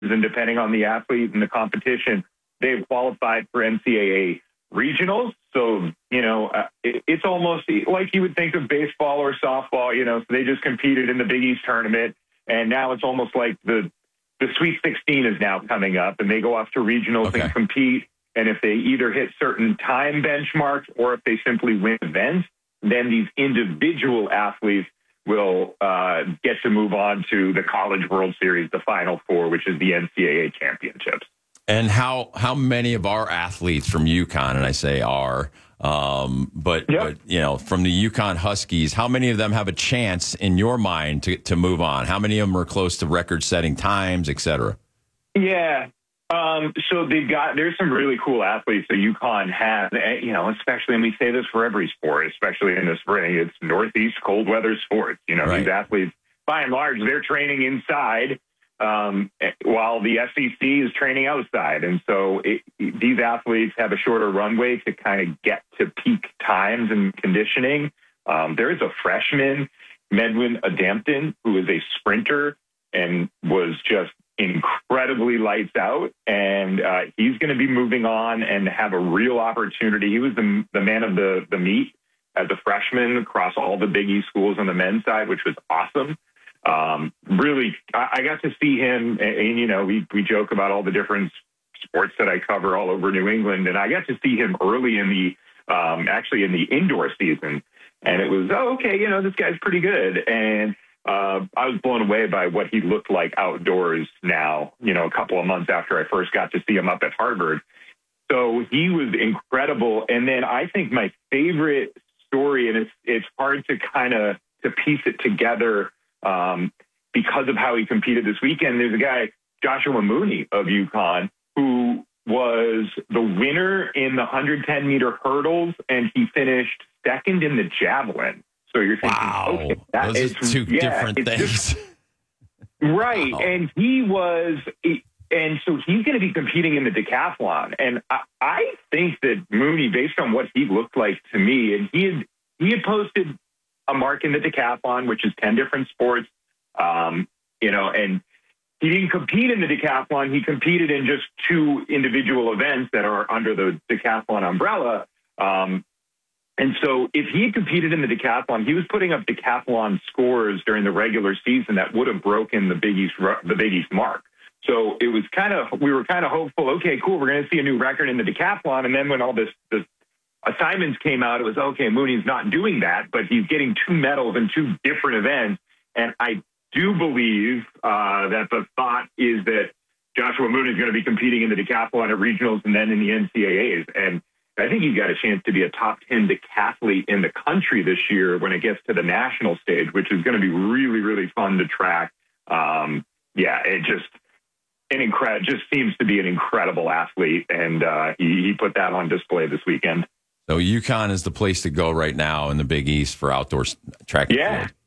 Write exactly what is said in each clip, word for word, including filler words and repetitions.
and depending on the athlete and the competition, they've qualified for N C double A regionals. So, you know, uh, it, it's almost like you would think of baseball or softball, you know, so they just competed in the Big East tournament. And now it's almost like the, the Sweet sixteen is now coming up, and they go off to regionals okay. and compete. And if they either hit certain time benchmarks or if they simply win events, then these individual athletes will uh, get to move on to the College World Series, the Final Four, which is the N C double A championships. And how how many of our athletes from UConn, and I say are, um, but, yep. but, you know, from the UConn Huskies, how many of them have a chance in your mind to, to move on? How many of them are close to record-setting times, et cetera? Yeah. Um, so they've got, there's some really cool athletes that UConn has, you know, especially, and we say this for every sport, especially in the spring, it's Northeast cold weather sports. You know, right. These athletes, by and large, they're training inside, um, while the S E C is training outside. And so it, these athletes have a shorter runway to kind of get to peak times and conditioning. Um, there is a freshman, Medwin Adampton, who is a sprinter and was just incredibly lights out, and uh, he's going to be moving on and have a real opportunity. He was the, the man of the, the meet as a freshman across all the Big East schools on the men's side, which was awesome. Um, really, I, I got to see him, and, and you know, we, we joke about all the different sports that I cover all over New England, and I got to see him early in the, um, actually in the indoor season, and it was, oh, okay, you know, this guy's pretty good, and Uh, I was blown away by what he looked like outdoors now, you know, a couple of months after I first got to see him up at Harvard. So he was incredible. And then I think my favorite story, and it's, it's hard to kind of to piece it together um, because of how he competed this weekend. There's a guy, Joshua Mooney of UConn, who was the winner in the one hundred ten meter hurdles, and he finished second in the javelin. So you're thinking, wow, okay, that those is are two yeah, different things. Just, right. Wow. And he was, and so he's going to be competing in the decathlon. And I, I think that Mooney, based on what he looked like to me, and he had, he had posted a mark in the decathlon, which is ten different sports, um, you know, and he didn't compete in the decathlon. He competed in just two individual events that are under the decathlon umbrella. Um, And so if he had competed in the decathlon, he was putting up decathlon scores during the regular season that would have broken the Big East, the Big East mark. So it was kind of, we were kind of hopeful, okay, cool, we're going to see a new record in the decathlon. And then when all this, this assignments came out, it was, okay, Mooney's not doing that, but he's getting two medals in two different events. And I do believe uh, that the thought is that Joshua Mooney is going to be competing in the decathlon at regionals and then in the N C double A's. And I think he's got a chance to be a top ten decathlete in the country this year when it gets to the national stage, which is going to be really, really fun to track. Um, yeah, it just an incredible, just seems to be an incredible athlete, and uh, he, he put that on display this weekend. So UConn is the place to go right now in the Big East for outdoor track and yeah. field.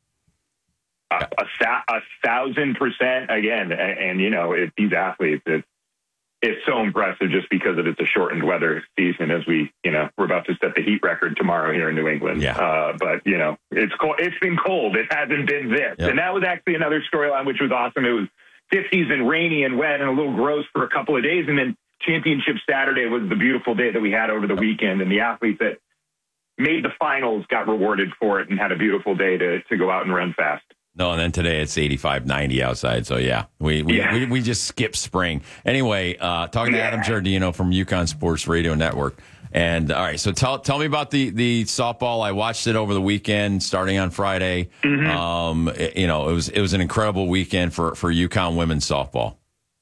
A, a, a thousand percent again, and, and you know, it, these athletes, it's it's so impressive just because of it's a shortened weather season. As we, you know, we're about to set the heat record tomorrow here in New England. Yeah. Uh, but you know, it's cold. It's been cold. It hasn't been this, yep. And that was actually another storyline, which was awesome. It was fifties and rainy and wet and a little gross for a couple of days, and then Championship Saturday was the beautiful day that we had over the weekend, and the athletes that made the finals got rewarded for it and had a beautiful day to to go out and run fast. No, and then today it's eighty-five, ninety outside. So, yeah, we we, yeah. we, we just skipped spring. Anyway, uh, talking to yeah. Adam Giardino from UConn Sports Radio Network. And, all right, so tell tell me about the, the softball. I watched it over the weekend, starting on Friday. Mm-hmm. Um, it, you know, it was it was an incredible weekend for, for UConn women's softball.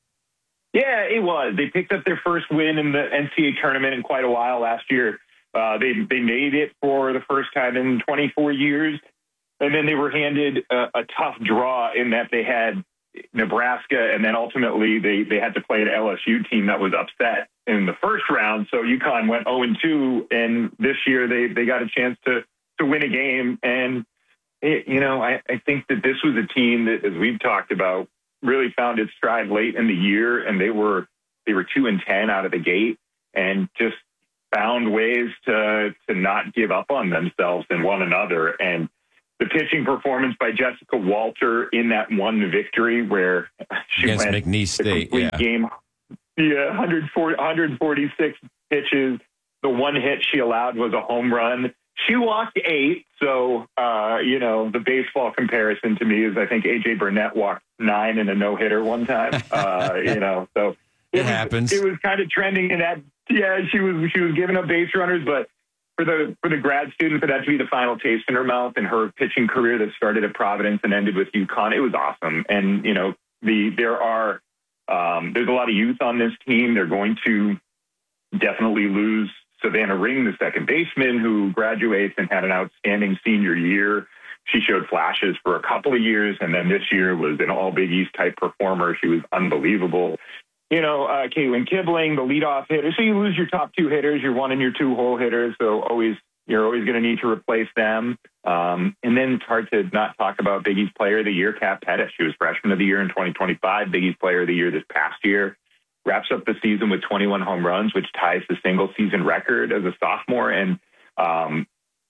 Yeah, it was. They picked up their first win in the N C double A tournament in quite a while last year. Uh, they they made it for the first time in twenty-four years. And then they were handed a, a tough draw in that they had Nebraska, and then ultimately they, they had to play an L S U team that was upset in the first round. So UConn went oh and two, and this year they, they got a chance to, to win a game. And, it, you know, I, I think that this was a team that, as we've talked about, really found its stride late in the year, and they were they were two and ten out of the gate, and just found ways to to not give up on themselves and one another. And the pitching performance by Jessica Walter in that one victory where she against went McNeese State, complete yeah. game. Yeah, one hundred forty, one hundred forty-six pitches. The one hit she allowed was a home run. She walked eight, so, uh, you know, the baseball comparison to me is I think A J Burnett walked nine in a no-hitter one time, uh, you know, so. It, it was, happens. It was kind of trending in that, yeah, she was she was giving up base runners, but for the for the grad student, for that to be the final taste in her mouth in her pitching career that started at Providence and ended with UConn, it was awesome. And, you know, the there are, um, there's a lot of youth on this team. They're going to definitely lose Savannah Ring, the second baseman, who graduates and had an outstanding senior year. She showed flashes for a couple of years, and then this year was an all Big East type performer. She was unbelievable. You know, uh, Caitlin Kibling, the leadoff hitter. So you lose your top two hitters, your one and your two hole hitters. So always, you're always going to need to replace them. Um, and then it's hard to not talk about Big East Player of the Year, Kat Pettit. She was Freshman of the Year in twenty twenty-five, Big East Player of the Year this past year. Wraps up the season with twenty-one home runs, which ties the single season record as a sophomore, and um,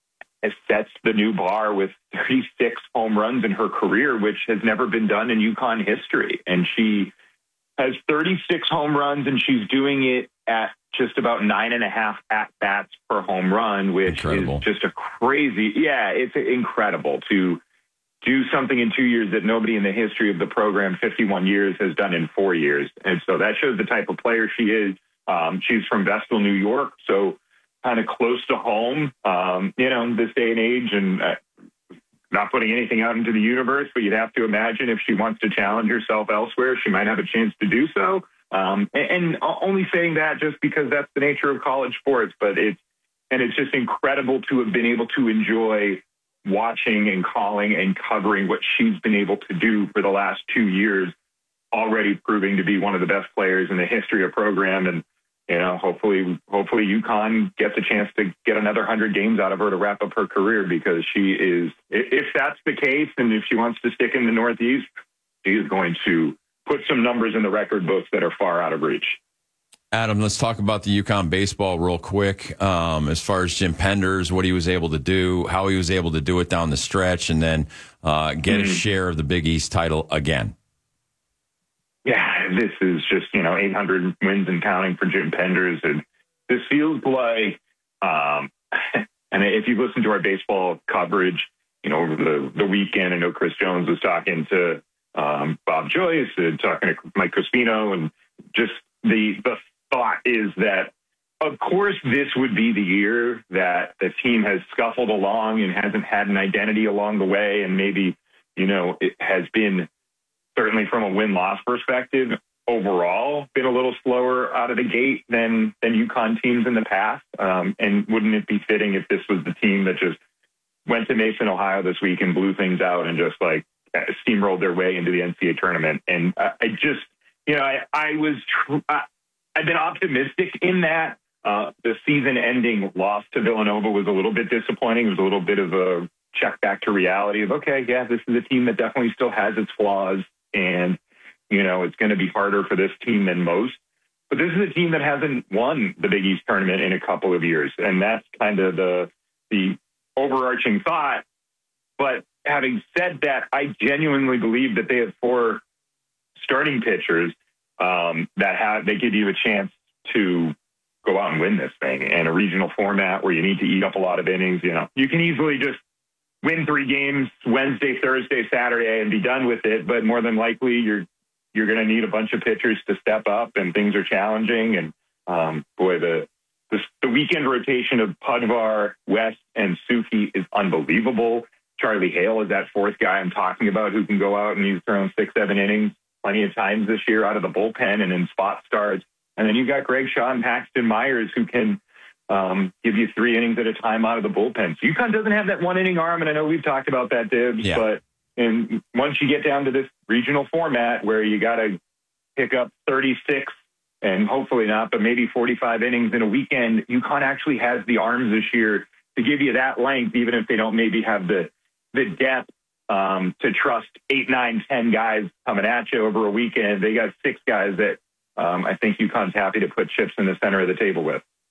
it sets the new bar with thirty-six home runs in her career, which has never been done in UConn history. And she has thirty-six home runs, and she's doing it at just about nine and a half at-bats per home run, which incredible. is just a crazy, yeah, it's incredible to do something in two years that nobody in the history of the program, fifty-one years, has done in four years. And so that shows the type of player she is. Um, she's from Vestal, New York, so kind of close to home, um, you know, this day and age, and uh, not putting anything out into the universe, but you'd have to imagine if she wants to challenge herself elsewhere, she might have a chance to do so. Um, and, and only saying that just because that's the nature of college sports, but it's, and it's just incredible to have been able to enjoy watching and calling and covering what she's been able to do for the last two years, already proving to be one of the best players in the history of program. And, you know, hopefully, hopefully UConn gets a chance to get another hundred games out of her to wrap up her career, because she is, if that's the case, and if she wants to stick in the Northeast, she is going to put some numbers in the record books that are far out of reach. Adam, let's talk about the UConn baseball real quick. Um, as far as Jim Penders, what he was able to do, how he was able to do it down the stretch, and then uh, get mm-hmm. a share of the Big East title again. Yeah, this is just, you know, eight hundred wins and counting for Jim Penders. And this feels like, um, and if you listen to our baseball coverage, you know, over the, the weekend, I know Chris Jones was talking to um, Bob Joyce and talking to Mike Crispino, and just the the thought is that, of course, this would be the year that the team has scuffled along and hasn't had an identity along the way. And maybe, you know, it has been, certainly from a win-loss perspective, overall, been a little slower out of the gate than, than UConn teams in the past. Um, and wouldn't it be fitting if this was the team that just went to Mason, Ohio this week and blew things out and just like steamrolled their way into the N C double A tournament? And I, I just, you know, I, I was, tr- I, I've been optimistic in that. Uh, the season-ending loss to Villanova was a little bit disappointing. It was a little bit of a check back to reality of, okay, yeah, this is a team that definitely still has its flaws, and, you know, it's going to be harder for this team than most. But this is a team that hasn't won the Big East tournament in a couple of years, and that's kind of the the overarching thought. But having said that, I genuinely believe that they have four starting pitchers um, that have, they give you a chance to go out and win this thing. And a regional format where you need to eat up a lot of innings, you know, you can easily just win three games Wednesday, Thursday, Saturday, and be done with it. But more than likely, you're you're going to need a bunch of pitchers to step up, and things are challenging. And um, boy, the, the the weekend rotation of Pudvar, West, and Suki is unbelievable. Charlie Hale is that fourth guy I'm talking about who can go out and he's thrown six, seven innings plenty of times this year out of the bullpen and in spot starts. And then you've got Greg Shaw and Paxton Myers who can um, give you three innings at a time out of the bullpen. So UConn doesn't have that one inning arm, and I know we've talked about that, Dibs, yeah. but and once you get down to this regional format where you got to pick up thirty-six and hopefully not, but maybe forty-five innings in a weekend, UConn actually has the arms this year to give you that length, even if they don't maybe have the the depth um, to trust eight, nine, ten guys coming at you over a weekend. They got six guys that um, I think UConn's happy to put chips in the center of the table with.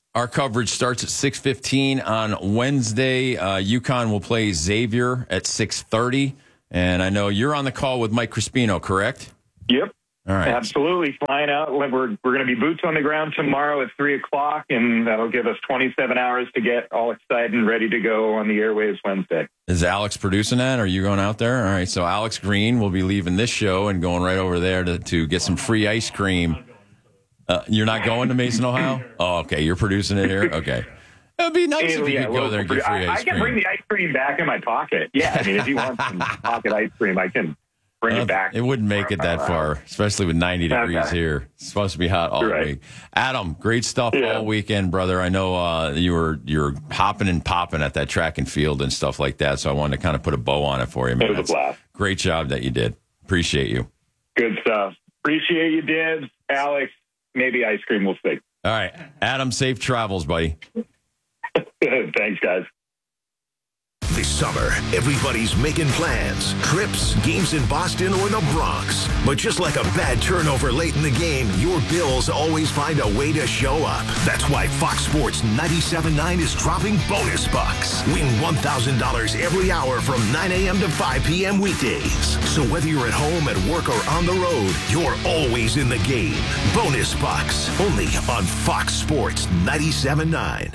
Our coverage starts at six fifteen on Wednesday. Uh, UConn will play Xavier at six thirty. And I know you're on the call with Mike Crispino, correct? Yep. All right. Absolutely. Flying out. We're, we're going to be boots on the ground tomorrow at three o'clock, and that'll give us twenty-seven hours to get all excited and ready to go on the airwaves Wednesday. Is Alex producing that? Are you going out there? All right. So Alex Green will be leaving this show and going right over there to, to get some free ice cream. Uh, you're not going to Mason, Ohio? Oh, okay. You're producing it here? Okay. It would be nice if you yeah, could go there and get free I, ice I can cream. bring the ice cream back in my pocket. Yeah, I mean, if you want some pocket ice cream, I can bring uh, it back. It wouldn't make it that far, especially with ninety degrees okay. here. It's supposed to be hot all right. week. Adam, great stuff yeah. all weekend, brother. I know uh, you were you're hopping and popping at that track and field and stuff like that, so I wanted to kind of put a bow on it for you, man. It was a blast. Great job that you did. Appreciate you. Good stuff. Appreciate you, Dibs. Alex, maybe ice cream will stick. All right. Adam, safe travels, buddy. Thanks, guys. This summer, everybody's making plans, trips, games in Boston or the Bronx. But just like a bad turnover late in the game, your Bills always find a way to show up. That's why Fox Sports ninety-seven point nine is dropping bonus bucks. Win one thousand dollars every hour from nine a.m. to five p.m. weekdays. So whether you're at home, at work, or on the road, you're always in the game. Bonus bucks, only on Fox Sports ninety-seven point nine.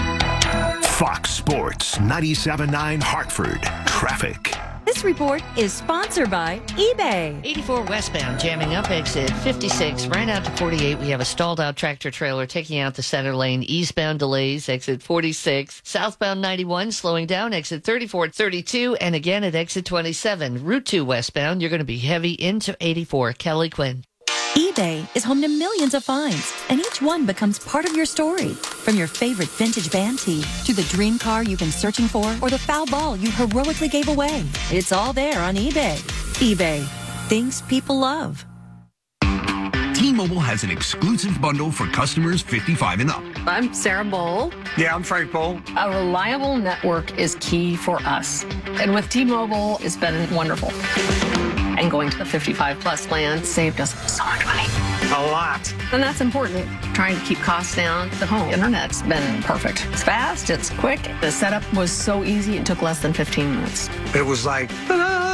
Fox Sports ninety-seven point nine Hartford Traffic. This report is sponsored by eBay. eighty-four westbound, jamming up exit fifty-six, right out to forty-eight. We have a stalled out tractor trailer taking out the center lane. Eastbound delays, exit forty-six. Southbound ninety-one, slowing down, exit thirty-four at thirty-two. And again at exit twenty-seven. Route two westbound, you're going to be heavy into eighty-four. Kelly Quinn. eBay is home to millions of finds, and each one becomes part of your story. From your favorite vintage band tee to the dream car you've been searching for or the foul ball you heroically gave away. It's all there on eBay. eBay. Things people love. T-Mobile has an exclusive bundle for customers fifty-five and up. I'm Sarah Bowl. Yeah, I'm Frank Bowl. A reliable network is key for us. And with T-Mobile, it's been wonderful. And going to the fifty-five plus plan saved us so much money. A lot. And that's important. Trying to keep costs down. The home internet's been perfect. It's fast, it's quick. The setup was so easy, it took less than fifteen minutes. It was like, ta-da!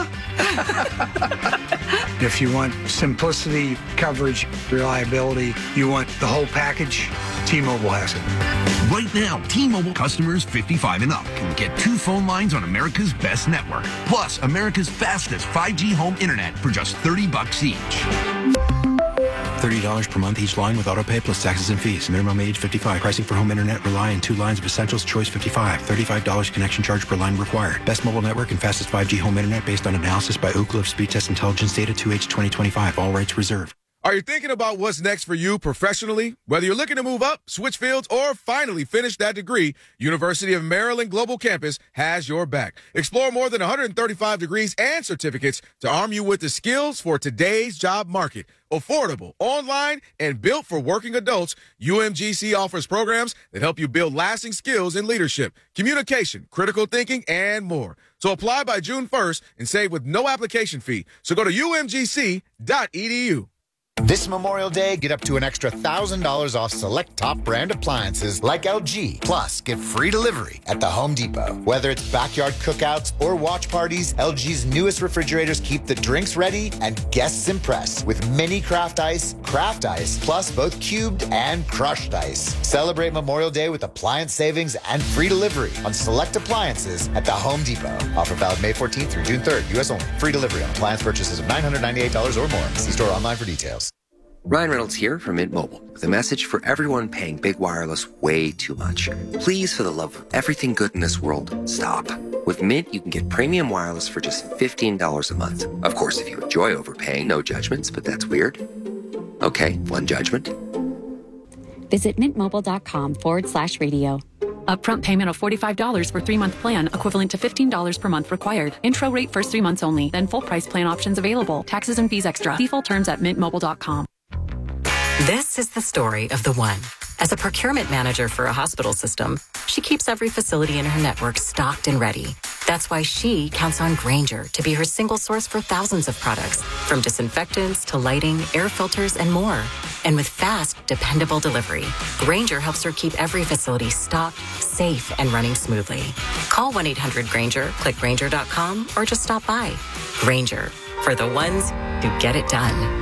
If you want simplicity, coverage, reliability, you want the whole package, T-Mobile has it. Right now, T-Mobile customers fifty-five and up can get two phone lines on America's best network, plus America's fastest five G home internet for just thirty bucks each. thirty dollars per month each line with autopay plus taxes and fees. Minimum age fifty-five. Pricing for home internet rely on two lines of Essentials Choice fifty-five. thirty-five dollars connection charge per line required. Best mobile network and fastest five G home internet based on analysis by Ookla of Speed Test Intelligence Data two H twenty twenty-five. All rights reserved. Are you thinking about what's next for you professionally? Whether you're looking to move up, switch fields, or finally finish that degree, University of Maryland Global Campus has your back. Explore more than one hundred thirty-five degrees and certificates to arm you with the skills for today's job market. Affordable, online, and built for working adults, U M G C offers programs that help you build lasting skills in leadership, communication, critical thinking, and more. So apply by June first and save with no application fee. So go to U M G C dot E D U. This Memorial Day, get up to an extra one thousand dollars off select top brand appliances like L G. Plus, get free delivery at the Home Depot. Whether it's backyard cookouts or watch parties, L G's newest refrigerators keep the drinks ready and guests impressed with mini craft ice, craft ice, plus both cubed and crushed ice. Celebrate Memorial Day with appliance savings and free delivery on select appliances at the Home Depot. Offer valid May fourteenth through June third. U S only. Free delivery on appliance purchases of nine hundred ninety-eight dollars or more. See store online for details. Ryan Reynolds here from Mint Mobile with a message for everyone paying big wireless way too much. Please, for the love of everything good in this world, stop. With Mint, you can get premium wireless for just fifteen dollars a month. Of course, if you enjoy overpaying, no judgments, but that's weird. Okay, one judgment. Visit mintmobile.com forward slash radio. Upfront payment of forty-five dollars for three-month plan, equivalent to fifteen dollars per month required. Intro rate first three months only, then full price plan options available. Taxes and fees extra. Default terms at mint mobile dot com. This is the story of the one. As a procurement manager for a hospital system, she keeps every facility in her network stocked and ready. That's why she counts on Grainger to be her single source for thousands of products, from disinfectants to lighting, air filters, and more. And with fast, dependable delivery, Grainger helps her keep every facility stocked, safe, and running smoothly. Call one eight hundred Grainger, click Grainger dot com, or just stop by. Grainger, for the ones who get it done.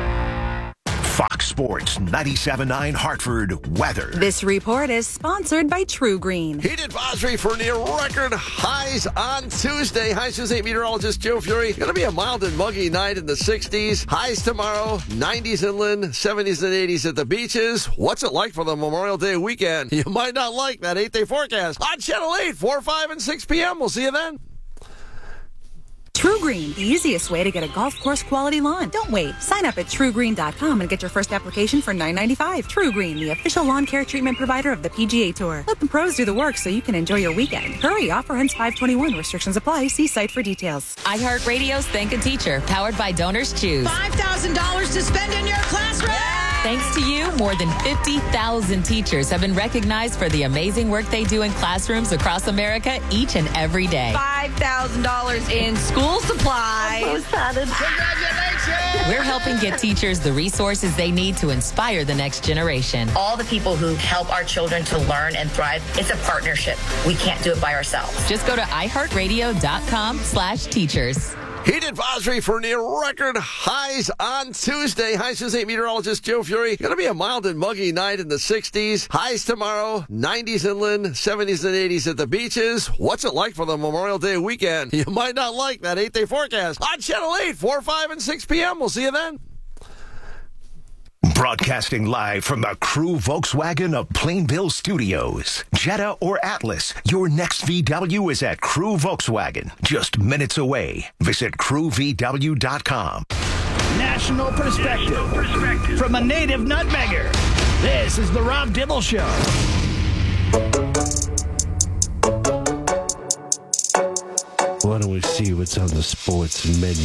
Fox Sports ninety-seven point nine Hartford weather. This report is sponsored by True Green. Heat advisory for near record highs on Tuesday. High News eight meteorologist Joe Fury. Going to be a mild and muggy night in the sixties. Highs tomorrow, nineties inland, seventies and eighties at the beaches. What's it like for the Memorial Day weekend? You might not like that eight-day forecast. On Channel eight, four, five, and six p.m. We'll see you then. True Green, the easiest way to get a golf course quality lawn. Don't wait. Sign up at true green dot com and get your first application for nine ninety-five. True Green, the official lawn care treatment provider of the P G A Tour. Let the pros do the work so you can enjoy your weekend. Hurry, offer ends five twenty-one. Restrictions apply. See site for details. iHeartRadio's Thank a Teacher, powered by Donors Choose. five thousand dollars to spend in your classroom. Thanks to you, more than fifty thousand teachers have been recognized for the amazing work they do in classrooms across America each and every day. five thousand dollars in school supplies. I'm so excited. Congratulations! We're helping get teachers the resources they need to inspire the next generation. All the people who help our children to learn and thrive, it's a partnership. We can't do it by ourselves. Just go to i heart radio dot com slash teachers. Heat advisory for near record highs on Tuesday. High News eight meteorologist Joe Fury. Going to be a mild and muggy night in the sixties. Highs tomorrow, nineties inland, seventies and eighties at the beaches. What's it like for the Memorial Day weekend? You might not like that eight-day forecast. On Channel eight, four, five, and six p.m. We'll see you then. Broadcasting live from the Crew Volkswagen of Plainville Studios. Jetta or Atlas, your next V W is at Crew Volkswagen. Just minutes away. Visit crew v w dot com. National perspective, National perspective from a native nutmegger. This is the Rob Dibble Show. Why don't we see what's on the sports menu?